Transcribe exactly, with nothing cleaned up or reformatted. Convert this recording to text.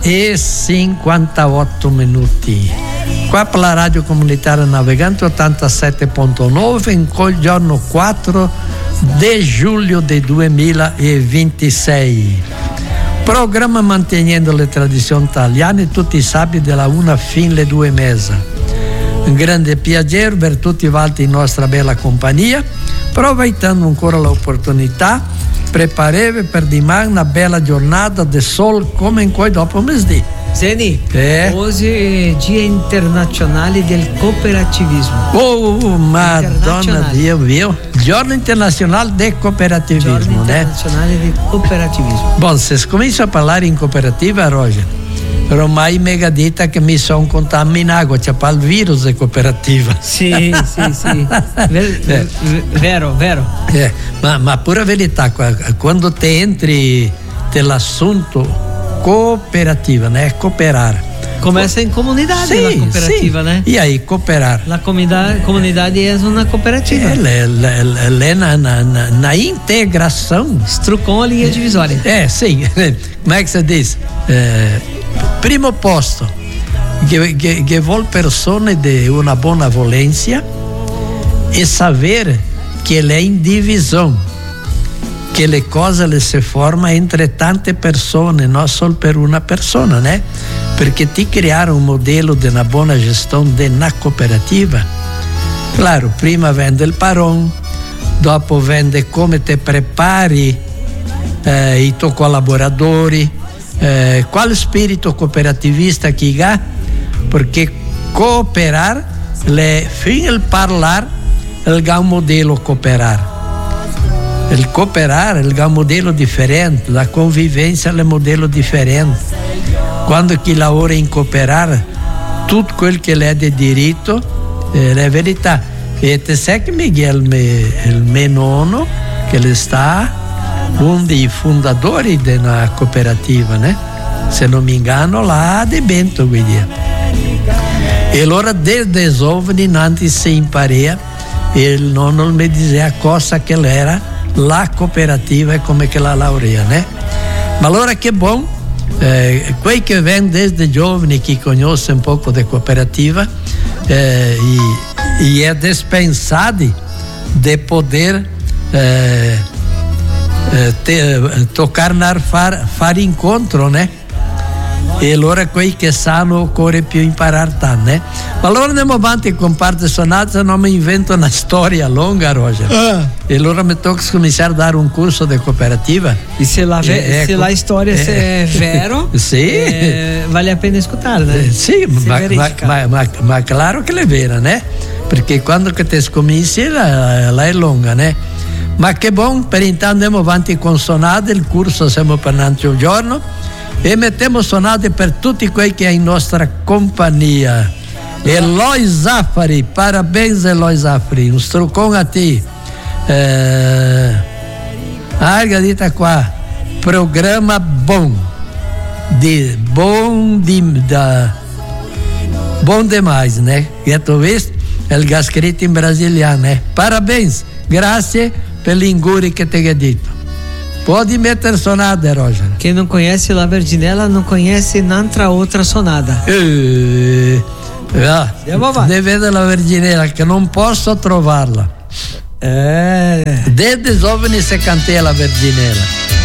e cinquantotto minuti. Qua per la radio comunitaria Navigante ottantasette virgola nove in quel giorno quattro di giugno del duemilaventisei. Programma mantenendo le tradizioni italiane tutti i sabati della una fino alle due e mezza. Un grande piacere per tutti quanti in nostra bella compagnia, approfittando ancora l'opportunità, preparevi per domani una bella giornata di sole come in quel dopo mesi. Zeni, é. Hoje é Dia Internacional del Cooperativismo. Oh, Madonna Dio, viu? Giorno Internazionale del Cooperativismo, Giorno né? Internazionale del Cooperativismo. Bom, vocês começam a falar em cooperativa, Roger? Ormai mega dita che mi sono contaminato, c'è il virus di cooperativa. Sì, sì, sì. Ver, é. Vero, vero. É, ma, ma pura verità, quando te entri nell'assunto cooperativa, né? Cooperar. Começa em comunidade, sim, a cooperativa, sim. né? E aí, cooperar? A comunidade, comunidade é uma cooperativa. Ela é, ela é na, na, na integração. Strucom a linha divisória. É, sim. Como é que se diz? É, primo posto, que, que, que vuol persone de uma boa volência e saber que ele é em divisão. Che le cose le si forma entre tante persone, non solo per una persona, né? Perché ti creare un modello di una buona gestione di una cooperativa, claro, prima vende il paron, dopo vende come ti prepari eh, i tuoi collaboratori, eh, quale spirito cooperativista che ha, perché cooperar, le, fin il parlar, il ha un modello cooperar. Il cooperar è un modello differente, la convivenza è un modello differente. Quando chi lavora in cooperar, tutto quel che è di diritto è la verità. E te sai che Miguel, il mio nonno, che le sta uno dei fondatori della cooperativa, né? Se non mi inganno, là di Bento, quindi. E allora desde giovani, nanti si imparea, e il nonno mi diceva cosa che era la cooperativa e come che la laurea, né? Ma allora che buon, eh, quei che vengono desde giovani che conoscono un poco di cooperativa eh, e, e è dispensato di poter eh, eh, te, toccare a far, far incontro, né? E allora quei che sanno occorre più imparare tanto, né? Ma allora andiamo avanti con parte sonata, non mi invento una storia lunga, Roger. Ah. E allora mi tocca cominciare a dare un corso di cooperativa. E se lá, é, se é, lá a história é, é vero, é, vale a pena escutar, né? Sì, ma, ma, ma, ma, ma claro che è vera, né? Perché quando che te scominci la, la è lunga, né? Ma che buon, per intanto andiamo avanti con sonate, il corso siamo per un altro giorno. E mettiamo sonate per tutti quelli che è in nostra compagnia. Eloy Zafari, parabéns Eloy Zafari, un strucon a ti. Eh, Argadita qua, programa bom, de, bom, de, da, bom demais, né? E tu viste? El gascrito in brasiliano, né? Parabéns, grazie per l'inguri che ti ho detto. Pode meter sonada, Roger. Quem não conhece La Verdinella não conhece n'altra outra sonada. Eh, ah, deve La Verdinella che non posso trovarla. Eh. Desde giovane se cantei La Verdinella.